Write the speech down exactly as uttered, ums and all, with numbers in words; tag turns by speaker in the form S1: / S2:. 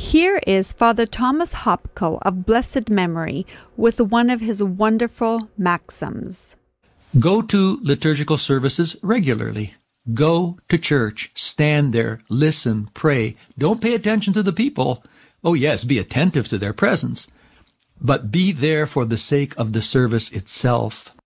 S1: Here is Father Thomas Hopko of blessed memory with one of his wonderful maxims.
S2: Go to liturgical services regularly. Go to church, stand there, listen, pray. Don't pay attention to the people. Oh yes, be attentive to their presence. But be there for the sake of the service itself.